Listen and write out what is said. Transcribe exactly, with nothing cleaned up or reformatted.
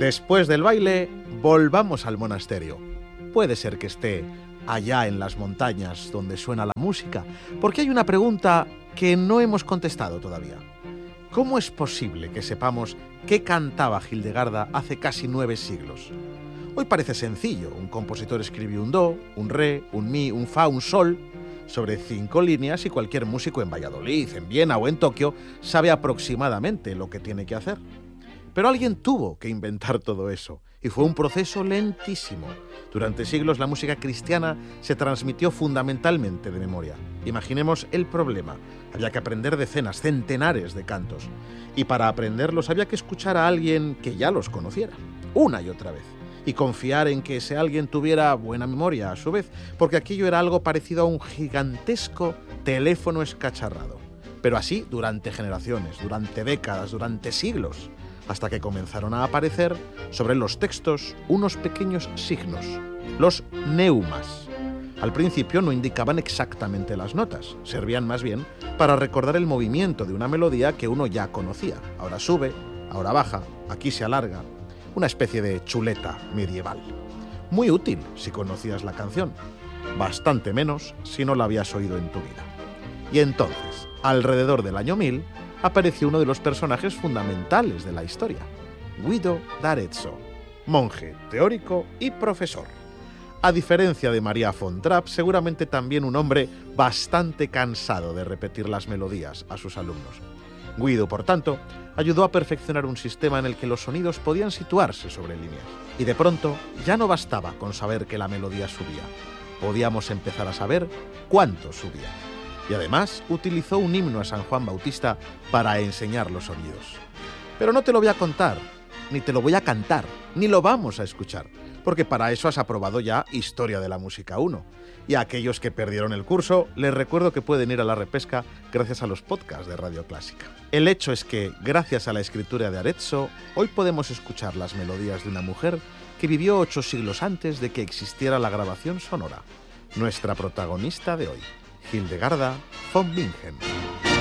Después del baile, volvamos al monasterio. Puede ser que esté allá en las montañas donde suena la música, porque hay una pregunta que no hemos contestado todavía. ¿Cómo es posible que sepamos qué cantaba Hildegarda hace casi nueve siglos? Hoy parece sencillo, un compositor escribió un do, un re, un mi, un fa, un sol, sobre cinco líneas y cualquier músico en Valladolid, en Viena o en Tokio sabe aproximadamente lo que tiene que hacer. Pero alguien tuvo que inventar todo eso, y fue un proceso lentísimo. Durante siglos la música cristiana se transmitió fundamentalmente de memoria. Imaginemos el problema. Había que aprender decenas, centenares de cantos. Y para aprenderlos había que escuchar a alguien que ya los conociera, una y otra vez. Y confiar en que ese alguien tuviera buena memoria a su vez, porque aquello era algo parecido a un gigantesco teléfono escacharrado. Pero así durante generaciones, durante décadas, durante siglos, hasta que comenzaron a aparecer sobre los textos unos pequeños signos, los neumas. Al principio no indicaban exactamente las notas, servían más bien para recordar el movimiento de una melodía que uno ya conocía. Ahora sube, ahora baja, aquí se alarga. Una especie de chuleta medieval. Muy útil si conocías la canción, bastante menos si no la habías oído en tu vida. Y entonces, alrededor del año mil, apareció uno de los personajes fundamentales de la historia, Guido d'Arezzo, monje, teórico y profesor. A diferencia de María von Trapp, seguramente también un hombre bastante cansado de repetir las melodías a sus alumnos. Guido, por tanto, ayudó a perfeccionar un sistema en el que los sonidos podían situarse sobre líneas. Y de pronto, ya no bastaba con saber que la melodía subía. Podíamos empezar a saber cuánto subía. Y además, utilizó un himno a San Juan Bautista para enseñar los sonidos. Pero no te lo voy a contar, ni te lo voy a cantar, ni lo vamos a escuchar, porque para eso has aprobado ya Historia de la Música uno. Y a aquellos que perdieron el curso, les recuerdo que pueden ir a la repesca gracias a los podcasts de Radio Clásica. El hecho es que, gracias a la escritura de Arezzo, hoy podemos escuchar las melodías de una mujer que vivió ocho siglos antes de que existiera la grabación sonora. Nuestra protagonista de hoy, Hildegarda von Bingen.